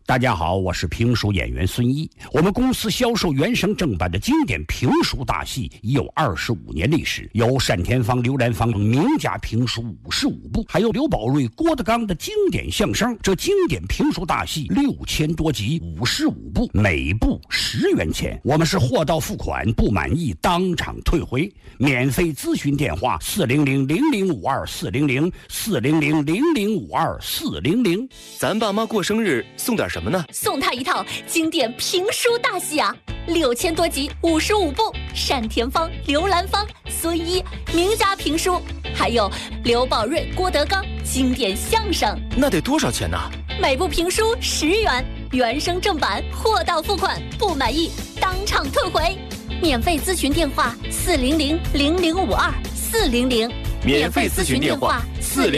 大家好，我是评书演员孙一。我们公司销售原声正版的经典评书大戏已有25年历史，有单田芳、刘兰芳名家评书55部，还有刘宝瑞、郭德纲的经典相声。这经典评书大戏6000多集，55部，每部10元钱。我们是货到付款，不满意当场退回。免费咨询电话400-0052-400，400-0052-400。 咱爸妈过生日送点什么呢？ 送他一套经典评书大戏啊，6000多集，55部，单田芳、刘兰芳、孙一名家评书，还有刘宝瑞、郭德纲经典相声。 那得多少钱呢？ 每部评书10元，原声正版，货到付款，不满意当场退回。免费咨询电话400-0052-400， 免费咨询电话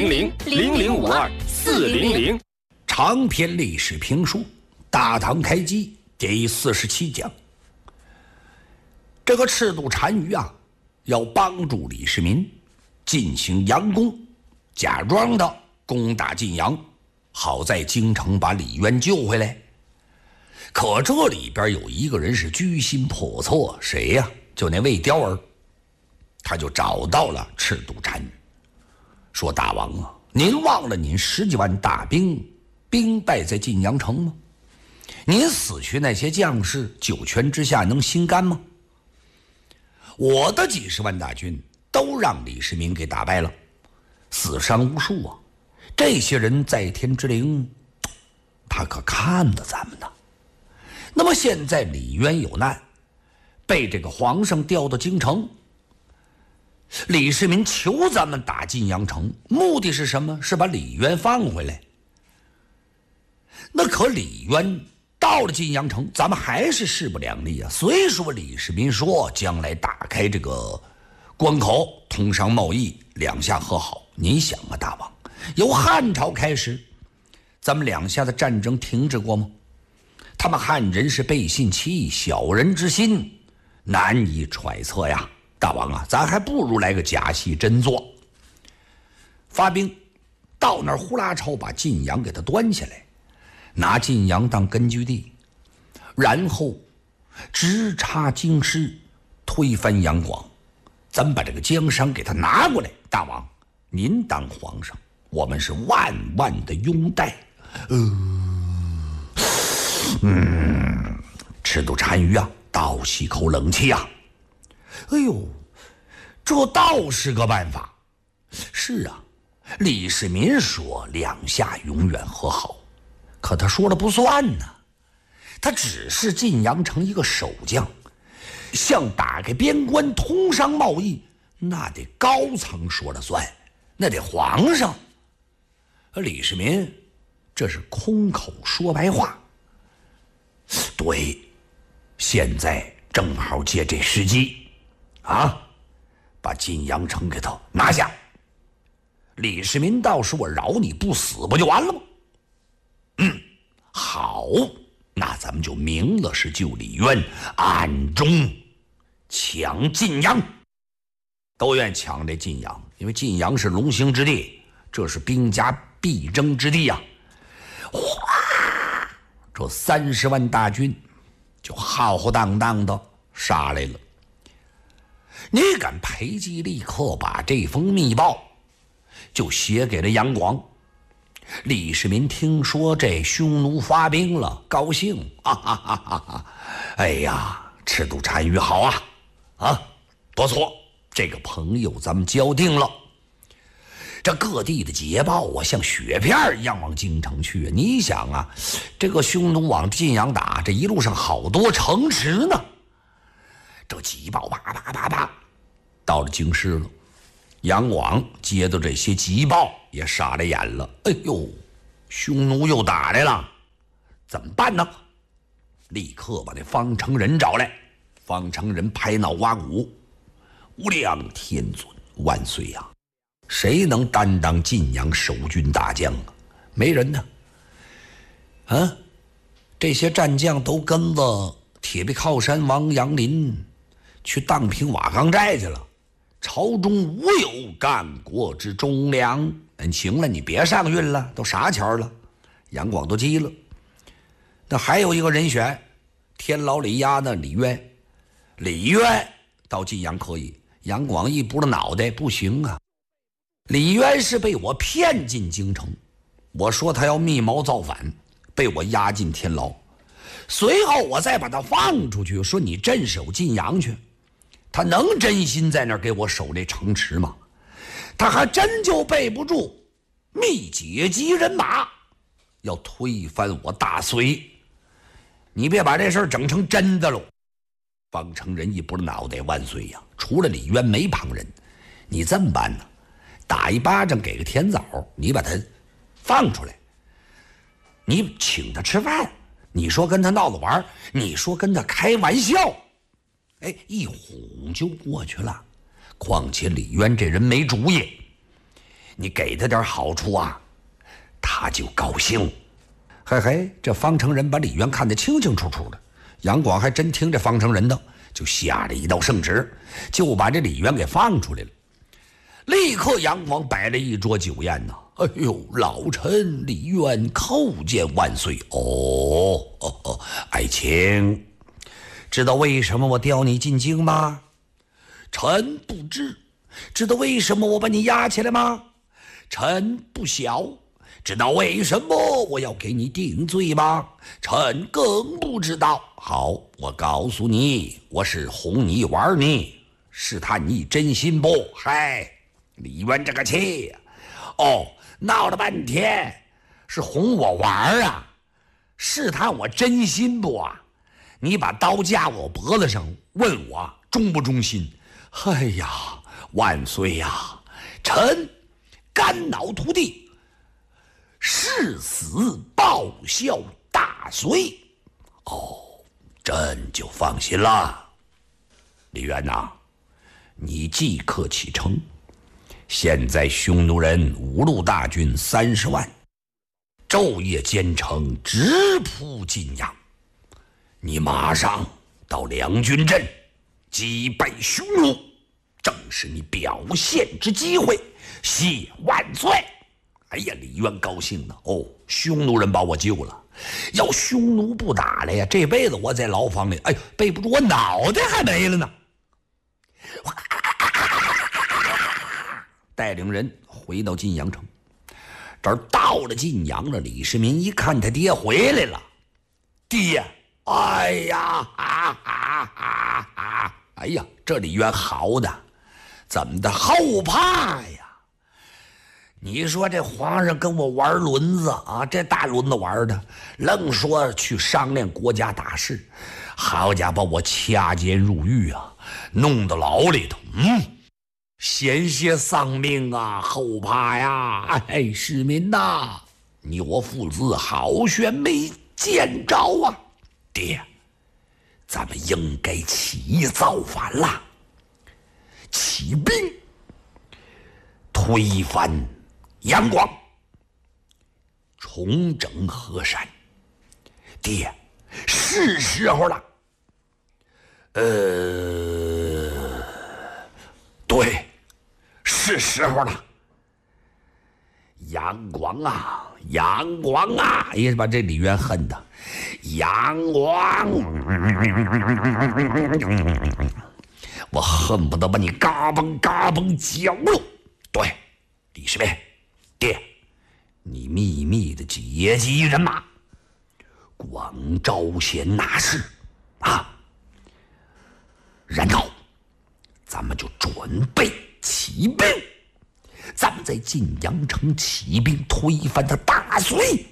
400-0052-400。 长篇历史评书《大唐开基》第47讲。这个赤肚单于啊，要帮助李世民进行佯攻，假装的攻打晋阳，好在京城把李渊救回来。可这里边有一个人是居心叵测，谁呀？就那魏雕儿。他就找到了赤肚单于，说：“大王啊，您忘了您10几万大兵兵败在晋阳城吗？您死去那些将士，九泉之下能心甘吗？我的几十万大军都让李世民给打败了，死伤无数啊！这些人在天之灵，他可看着咱们呢。那么现在李渊有难，被这个皇上调到京城，李世民求咱们打晋阳城，目的是什么？是把李渊放回来。那可李渊到了晋阳城，咱们还是势不两立啊。虽说李世民说将来打开这个关口，通商贸易，两下和好。你想啊，大王，由汉朝开始，咱们两下的战争停止过吗？他们汉人是背信弃义，小人之心难以揣测呀。大王啊，咱还不如来个假戏真做，发兵到那儿呼啦超把晋阳给他端下来，拿晋阳当根据地，然后直插京师，推翻杨广，咱把这个江山给他拿过来。大王，您当皇上，我们是万万的拥戴。赤肚单于啊，倒吸口冷气啊。哎呦，这倒是个办法。是啊，李世民说两下永远和好，可他说了不算呢。他只是晋阳城一个守将，像打开边关通商贸易，那得高层说了算，那得皇上。李世民这是空口说白话。对，现在正好借这时机啊，把晋阳城给他拿下。李世民倒是我饶你不死不就完了吗？好，那咱们就明了是救李渊，暗中抢晋阳。都愿抢这晋阳，因为晋阳是龙兴之地，这是兵家必争之地啊。哗，这30万大军就浩浩荡荡的杀来了。你敢裴寂立刻把这封密报就写给了杨广。李世民听说这匈奴发兵了，高兴，哈哈哈哈！哎呀，赤肚单于好啊，不错，这个朋友咱们交定了。这各地的捷报啊，像雪片一样往京城去。你想啊，这个匈奴往晋阳打，这一路上好多城池呢。这急报叭叭叭叭到了京师了。杨广接到这些急报也傻了眼了。哎呦，匈奴又打来了，怎么办呢？立刻把那方成仁找来。方成仁拍脑挖骨，无量天尊万岁呀！谁能担当晋阳守军大将啊？没人呢。这些战将都跟了铁壁靠山王杨林去荡平瓦岗寨去了。朝中无有干国之忠良。行了，你别上运了，都啥钱了？杨广都急了。 那还有一个人选，天老李家的李渊。李渊到晋阳可以，杨广一拨了脑袋，不行啊！李渊是被我骗进京城，我说他要密谋造反，被我押进天牢。随后我再把他放出去，说你镇守晋阳去。他能真心在那儿给我守这城池吗？他还真就备不住密解集人马，要推翻我大隋。你别把这事儿整成真的喽！方成仁一拨脑袋，万岁呀！除了李渊没旁人。你这么办呢？打一巴掌给个甜枣，你把他放出来，你请他吃饭，你说跟他闹着玩，你说跟他开玩笑，哎，一哄就过去了。况且李渊这人没主意，你给他点好处啊，他就高兴。嘿嘿，这方成仁把李渊看得清清楚楚的，杨广还真听这方成仁的，就下了一道圣旨，就把这李渊给放出来了。立刻杨广摆了一桌酒宴呐，哎呦，老臣李渊叩见万岁。爱卿，知道为什么我调你进京吗？臣不知。知道为什么我把你押起来吗？臣不晓。知道为什么我要给你定罪吗？臣更不知道。好，我告诉你，我是哄你玩你，试探你真心不？嗨，李渊这个气闹了半天是哄我玩啊，试探我真心不啊？你把刀架我脖子上，问我忠不忠心？哎呀，万岁呀！臣肝脑涂地，誓死报效大隋。朕就放心了。李渊呐，你即刻启程。现在匈奴人五路大军30万，昼夜兼程，直扑晋阳。你马上到两军阵击败匈奴，正是你表现之机会。谢万岁！哎呀，李渊高兴了。匈奴人把我救了，要匈奴不打了呀，这辈子我在牢房里，哎呦，背不住我脑袋还没了呢。带领人回到晋阳城，这儿到了晋阳了。李世民一看他爹回来了，爹，哎呀，哎呀，这李渊好的，怎么的后怕呀？你说这皇上跟我玩轮子啊，这大轮子玩的，愣说去商量国家大事，好家伙，把我掐监入狱啊，弄到牢里头，险些丧命啊，后怕呀！哎，世民呐，你我父子好悬没见着啊！爹，咱们应该起义造反了，起兵推翻杨广，重整河山。爹，是时候了。对，是时候了。杨广啊，杨广啊！哎呀，把这李渊恨的，杨广，我恨不得把你嘎嘣嘎嘣绞了。对，李世民，爹，你秘密的结集人马，广招贤纳士啊，然后咱们就准备起兵，咱们在晋阳城起兵推翻他大隋，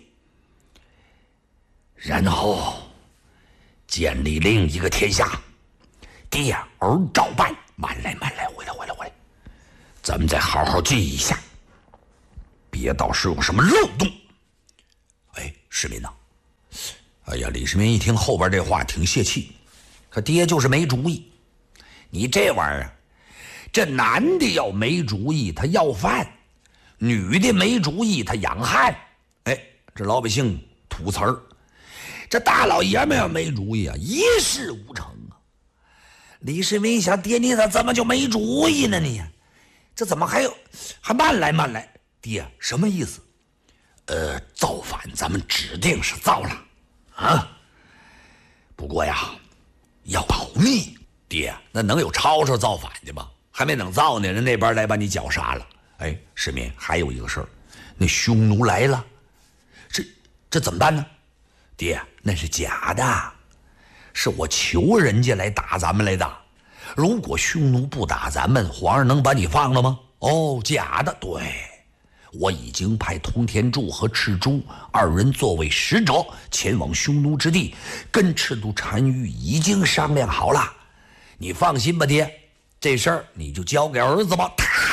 然后建立另一个天下。爹儿照办。慢来，回来，咱们再好好记一下，别到时有什么漏洞。哎，世民呐，哎呀，李世民一听后边这话挺泄气，可爹就是没主意。你这玩意儿，这男的要没主意他要饭，女的没主意他养汉。哎，这老百姓吐词儿，这大老爷们要没主意啊，一事无成啊。李世民想，爹你怎么就没主意呢？你这怎么还慢来？爹什么意思？造反咱们指定是造了啊。不过呀，要保密。爹，那能有吵吵造反的吗？还没等造呢，人那边来把你绞杀了。哎，世民，还有一个事儿，那匈奴来了，这怎么办呢？爹，那是假的，是我求人家来打咱们来的。如果匈奴不打咱们，皇上能把你放了吗？哦，假的。对，我已经派通天柱和赤珠二人作为使者前往匈奴之地，跟赤兔单于已经商量好了。你放心吧，爹，这事儿你就交给儿子吧。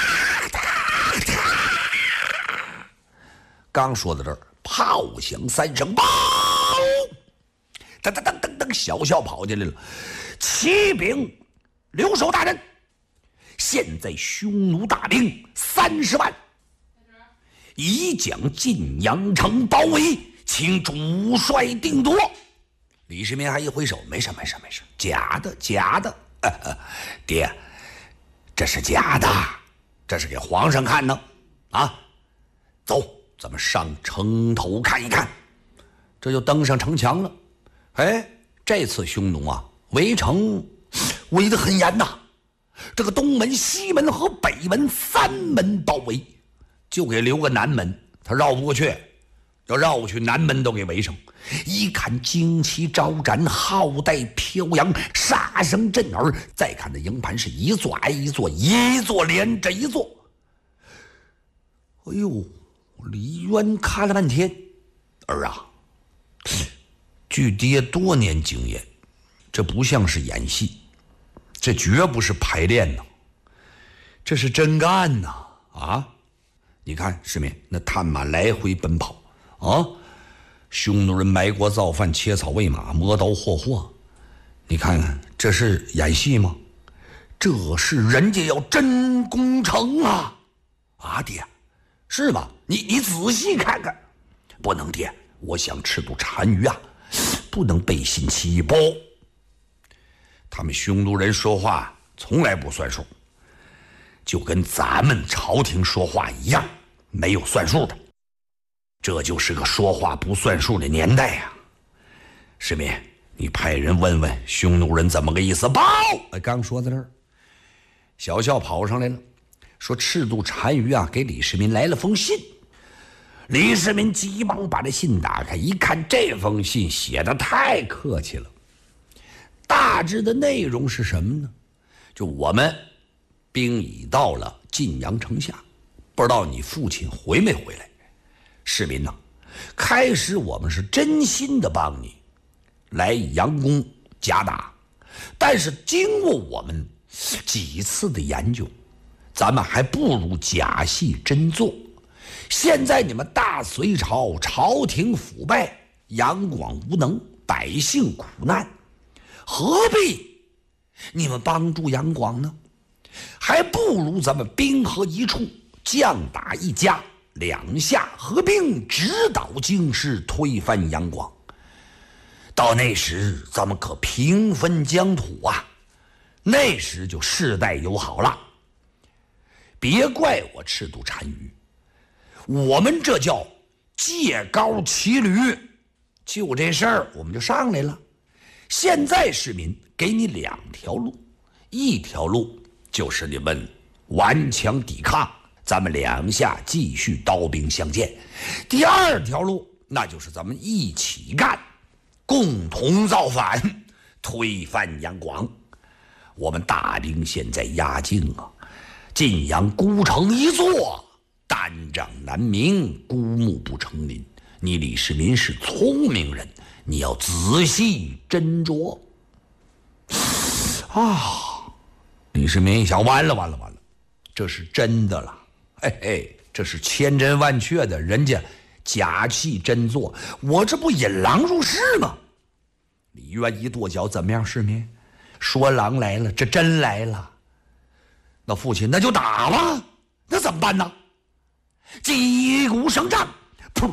刚说到这儿，炮响3声，报！噔噔噔噔噔，小校跑进来了。启禀留守大人，现在匈奴大兵30万，已将晋阳城包围，请主帅定夺。李世民还一挥手，没事，假的。爹，这是假的，这是给皇上看的啊！走，咱们上城头看一看。这就登上城墙了。哎，这次匈奴啊，围城围得很严呐，这个东门、西门和北门3门包围，就给留个南门，他绕不过去，要绕过去，南门都给围上。一看旌旗招展，号带飘扬，杀声震耳。再看那营盘是一座挨一座，一座连着一座。哎呦，李渊看了半天，儿啊，据爹多年经验，这不像是演戏，这绝不是排练呐，这是真干呐！啊，你看世民，那探马来回奔跑啊。匈奴人埋锅造饭，切草喂马，磨刀霍霍，你看看这是演戏吗？这是人家要真攻城啊！啊，爹，是吗？你仔细看看。不能，爹，我想赤兔单于啊，不能背信弃义。不，他们匈奴人说话从来不算数，就跟咱们朝廷说话一样，没有算数的。这就是个说话不算数的年代呀！世民，你派人问问匈奴人怎么个意思？报！刚说到这儿，小校跑上来了，说赤兔单于啊给李世民来了封信。李世民急忙把这信打开，一看这封信写得太客气了。大致的内容是什么呢？就我们兵已到了晋阳城下，不知道你父亲回没回来。世民呐，开始我们是真心的帮你来佯攻假打，但是经过我们几次的研究，咱们还不如假戏真做。现在你们大隋朝朝廷腐败，杨广无能，百姓苦难，何必你们帮助杨广呢？还不如咱们兵合一处，将打一家，两下合并，直捣京师，推翻杨广。到那时咱们可平分疆土啊，那时就世代友好了。别怪我赤兔单于，我们这叫借高骑驴，就这事儿我们就上来了。现在市民给你2条路，一条路就是你们顽强抵抗，咱们两下继续刀兵相见；第2条路，那就是咱们一起干，共同造反，推翻杨广。我们大兵现在压境啊，晋阳孤城一座，单掌难鸣，孤木不成林。你李世民是聪明人，你要仔细斟酌啊！李世民一想，完了，这是真的了，嘿嘿，这是千真万确的，人家假戏真做，我这不引狼入室吗？李渊一跺脚，怎么样，世民？说狼来了，这真来了。那父亲，那就打吧，那怎么办呢？击鼓声仗，噗！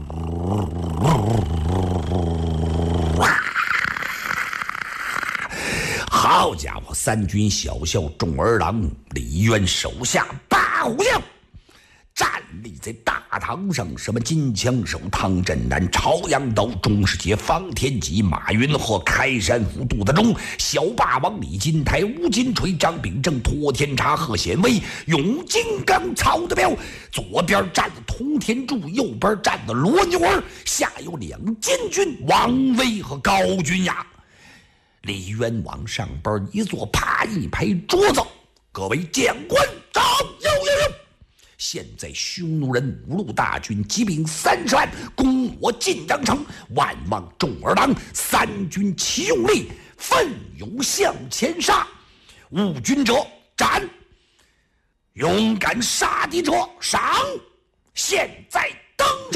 好家伙，三军小校众儿郎，李渊手下8虎将， 站立在大堂上，什么金枪手、汤镇南、朝阳刀、钟世杰、方天戟、马云鹤、开山斧、杜德忠、小霸王李金台、吴金锤、张秉正、托天叉、贺显威、永金刚、曹德彪，左边站的佟天柱，右边站的罗牛儿，下有两监军王威和高君雅。李渊往上边一坐，啪一拍桌子：“各位将官，长有！现在匈奴人5路大军骑兵30万攻我晋阳城，万望众儿郎3军齐用力，奋勇向前杀。误军者斩，勇敢杀敌者赏。现在登城！”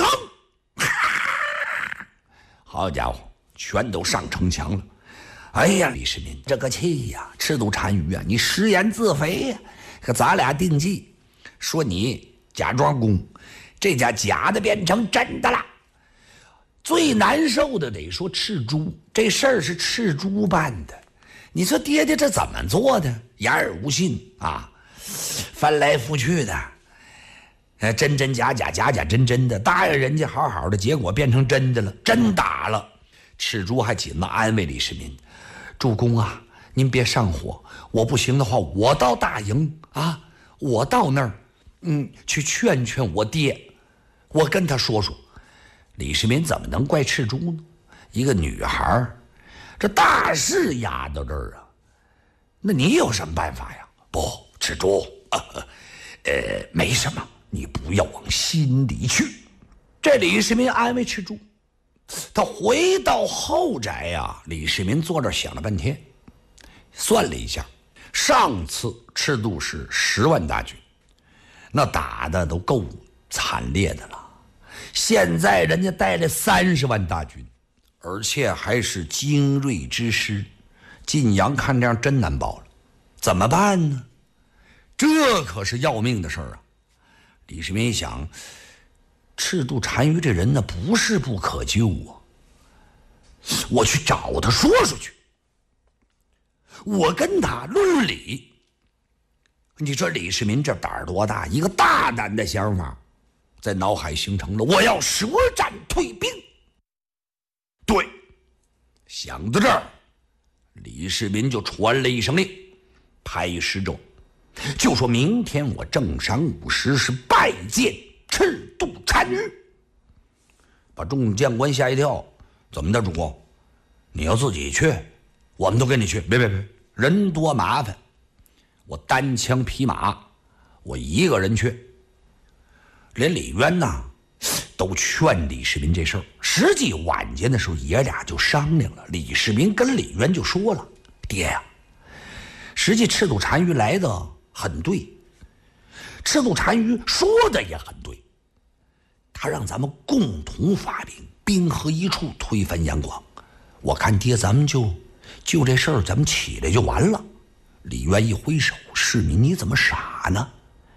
好家伙，全都上城墙了。哎呀，李世民这个气呀！赤兔单于啊，你食言自肥呀！可咱俩定计，说你假装攻，这家假的变成真的了。最难受的得说赤猪，这事儿是赤猪办的。你说爹爹这怎么做的？言而无信啊，翻来覆去的，真真假假，假假真真的，答应人家好好的，结果变成真的了，真打了。赤猪还紧了安慰李世民：“主公啊，您别上火，我不行的话，我到大营啊，我到那儿，去劝劝我爹，我跟他说说。”李世民怎么能怪赤猪呢？一个女孩，这大事压到这儿啊，那你有什么办法呀？不，赤猪，没什么，你不要往心里去。这李世民安慰赤猪。他回到后宅呀，李世民坐这想了半天，算了一下，上次赤兔是10万大军，那打的都够惨烈的了。现在人家带了30万大军，而且还是精锐之师，晋阳看这样真难保了，怎么办呢？这可是要命的事儿啊！李世民一想，赤兔单于这人呢，不是不可救啊！我去找他说说去，我跟他论理。你说李世民这胆儿多大？一个大胆的想法在脑海形成了，我要舌战退兵。对，想到这儿，李世民就传了一声令，派使者就说明天我正晌午时是拜见赤兔单于。把众将官吓一跳，怎么的，主公？你要自己去，我们都跟你去。别，人多麻烦，我单枪匹马，我一个人去。连李渊呐，都劝李世民这事儿。实际晚间的时候，爷俩就商量了。李世民跟李渊就说了：“爹呀，实际赤兔单于来的很对，赤兔单于说的也很对。他让咱们共同发兵，兵合一处，推翻杨广。我看爹，咱们就这事儿，咱们起来就完了。”李渊一挥手：“世民，你怎么傻呢？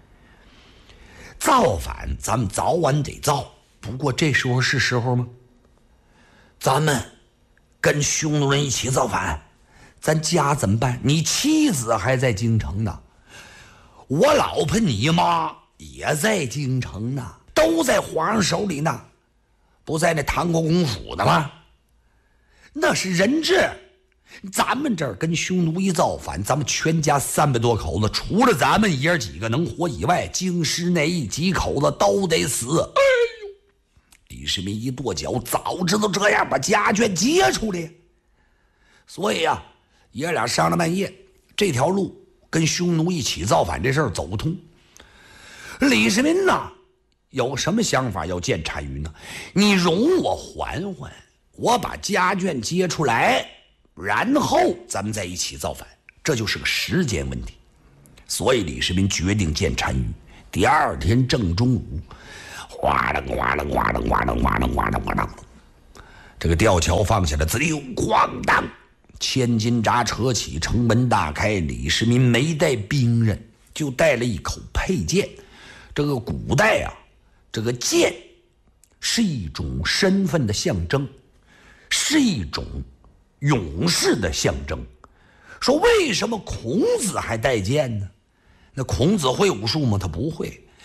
造反咱们早晚得造，不过这时候是时候吗？咱们跟匈奴人一起造反，咱家怎么办？你妻子还在京城呢，我老婆你妈也在京城呢，都在皇上手里呢，不在那唐国公府呢吗？那是人质。咱们这儿跟匈奴一造反，咱们全家300多口子，除了咱们爷儿几个能活以外，京师内几口子都得死。哎呦！李世民一跺脚，早知道这样，把家眷接出来。所以啊，爷俩商量半夜，这条路跟匈奴一起造反这事儿走不通。李世民呐，有什么想法要见单于呢？你容我缓缓，我把家眷接出来，然后咱们再一起造反，这就是个时间问题。所以李世民决定见单于。第二天正中午，哗啦哗啦哗啦哗啦哗啦哗啦哗啦，这个吊桥放下来，自溜哐当，千斤闸扯起，城门大开。李世民没带兵刃，就带了一口佩剑。这个古代啊，这个剑是一种身份的象征，是一种勇士的象征。说为什么孔子还带剑呢？那孔子会武术吗？他不会。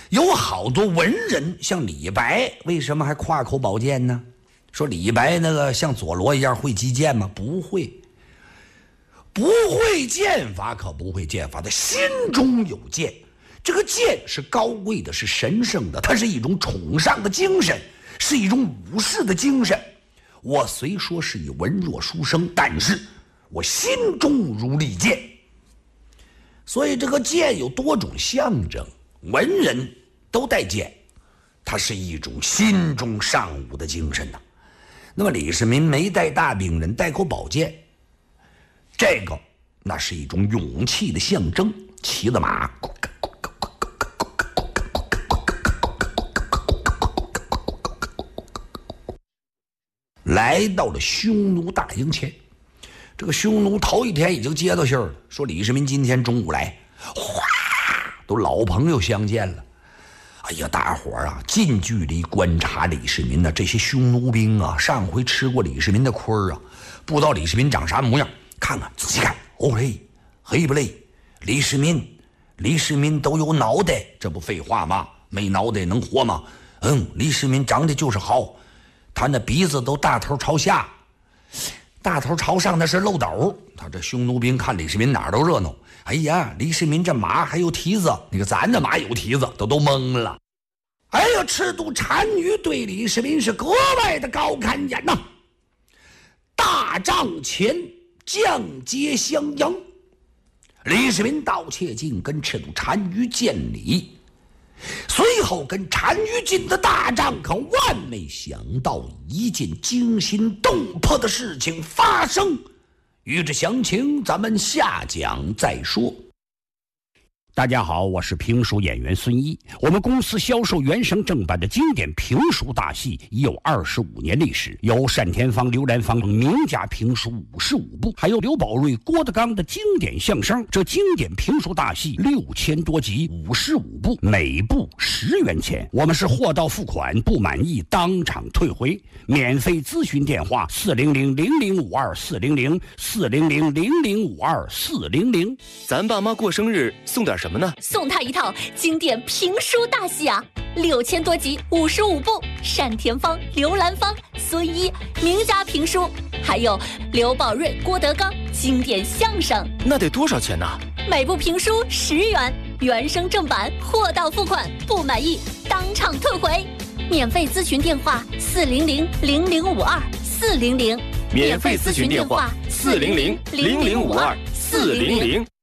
有好多文人，像李白，为什么还夸口宝剑呢？说李白那个像佐罗一样会击剑吗？不会，不会剑法，可不会剑法，他心中有剑。这个剑是高贵的，是神圣的，它是一种崇尚的精神，是一种武士的精神。我虽说是以文弱书生，但是我心中如利剑。所以这个剑有多种象征，文人都带剑，它是一种心中尚武的精神呐。那么李世民没带大兵刃，带口宝剑，这个那是一种勇气的象征。骑着马，来到了匈奴大营前。这个匈奴头一天已经接到信儿了，说李世民今天中午来，哗，都老朋友相见了。哎呀，大伙儿啊，近距离观察李世民呢，这些匈奴兵啊，上回吃过李世民的亏儿啊，不知道李世民长啥模样。看看，仔细看，哦嘿，黑不累？李世民都有脑袋，这不废话吗？没脑袋能活吗？李世民长得就是好，他那鼻子都大头朝下，大头朝上那是漏斗。他这匈奴兵看李世民哪儿都热闹。哎呀，李世民这马还有蹄子，那个咱这马有蹄子，都懵了。哎呀，赤兔单于对李世民是格外的高看眼呐。大帐前将阶相迎，李世民到切近跟赤兔单于见礼，随后跟单于进的大帐，可万没想到一件惊心动魄的事情发生。欲知详情，咱们下讲再说。 大家好，我是评书演员孙一。我们公司销售原声正版的经典评书大戏已有25年历史，有单田芳、刘兰芳名家评书55部，还有刘宝瑞、郭德纲的经典相声。这经典评书大戏6000多集，55部，每部10元钱。我们是货到付款，不满意当场退回。免费咨询电话400-0052-400，400-0052-400。 咱爸妈过生日送点什么呢？ 送他一套经典评书大戏啊，6000多集，55部，单田芳、刘兰芳、孙一名家评书，还有刘宝瑞、郭德纲经典相声。 那得多少钱呢？ 每部评书10元，原声正版，货到付款，不满意当场退回。免费咨询电话400-0052-400， 免费咨询电话400-0052-400。